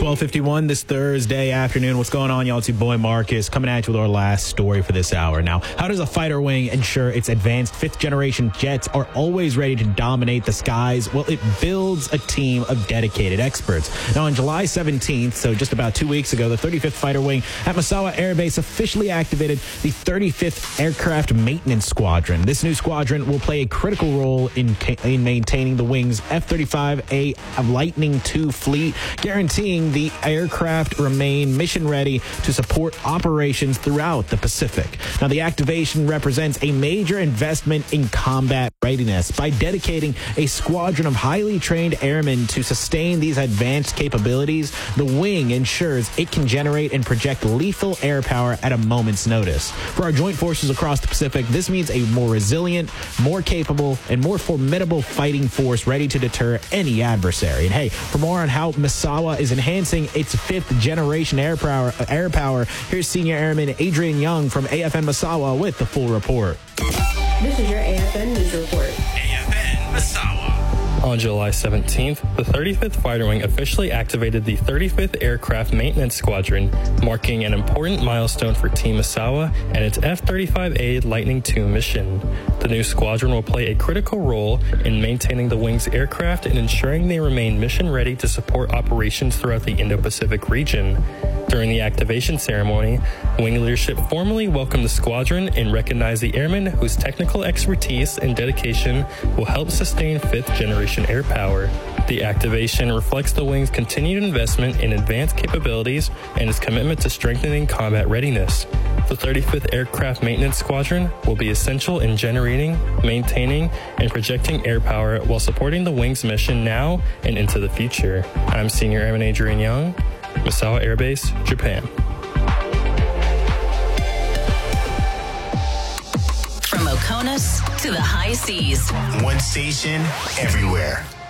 12:51 this Thursday afternoon. What's going on, y'all? It's your boy Marcus coming at you with our last story for this hour. Now, how does a fighter wing ensure its advanced fifth-generation jets are always ready to dominate the skies? Well, it builds a team of dedicated experts. Now, on July 17th, so just about 2 weeks ago, the 35th Fighter Wing at Misawa Air Base officially activated the 35th Aircraft Maintenance Squadron. This new squadron will play a critical role in maintaining the wing's F-35A Lightning II fleet, guaranteeing the aircraft remain mission ready to support operations throughout the Pacific. Now, the activation represents a major investment in combat readiness. By dedicating a squadron of highly trained airmen to sustain these advanced capabilities, the wing ensures it can generate and project lethal air power at a moment's notice. For our joint forces across the Pacific, this means a more resilient, more capable, and more formidable fighting force ready to deter any adversary. And hey, for more on how Misawa is enhancing its fifth-generation air power, here's Senior Airman Adrian Young from AFN Misawa with the full report. This is your AFN News Report. AFN Misawa. On July 17th, the 35th Fighter Wing officially activated the 35th Aircraft Maintenance Squadron, marking an important milestone for Team Misawa and its F-35A Lightning II mission. The new squadron will play a critical role in maintaining the wing's aircraft and ensuring they remain mission-ready to support operations throughout the Indo-Pacific region. During the activation ceremony, Wing leadership formally welcomed the squadron and recognized the airmen whose technical expertise and dedication will help sustain fifth-generation air power. The activation reflects the Wing's continued investment in advanced capabilities and its commitment to strengthening combat readiness. The 35th Aircraft Maintenance Squadron will be essential in generating, maintaining, and projecting air power while supporting the Wing's mission now and into the future. I'm Senior Airman Adrian Young, Misawa Air Base, Japan. From Oconus to the high seas. One station, everywhere.